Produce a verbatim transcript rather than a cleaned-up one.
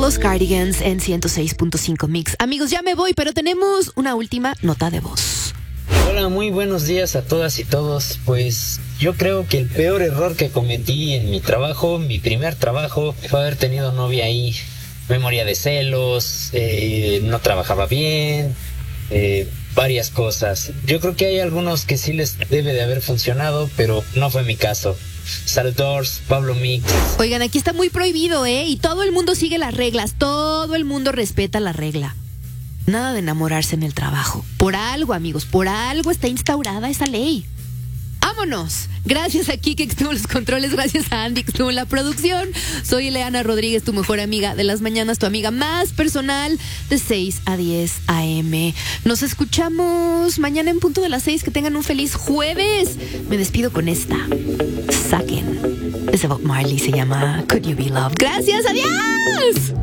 Los Cardigans en ciento seis punto cinco Mix. Amigos, ya me voy, pero tenemos una última nota de voz. Hola, muy buenos días a todas y todos. Pues yo creo que el peor error que cometí en mi trabajo, mi primer trabajo, fue haber tenido novia ahí. Me moría de celos, eh, no trabajaba bien, eh, varias cosas. Yo creo que hay algunos que sí les debe de haber funcionado, pero no fue mi caso. Saludos, Pablo Mix. Oigan, aquí está muy prohibido, ¿eh? Y todo el mundo sigue las reglas, todo el mundo respeta la regla. Nada de enamorarse en el trabajo. Por algo, amigos, por algo está instaurada esa ley. ¡Vámonos! Gracias a Kike que estuvo en los controles, gracias a Andy que estuvo en la producción. Soy Ileana Rodríguez, tu mejor amiga de las mañanas, tu amiga más personal de seis a diez a eme. Nos escuchamos mañana en punto de las seis. Que tengan un feliz jueves. Me despido con esta. Saquen. Es de Bob Marley, se llama Could You Be Loved. Gracias, adiós.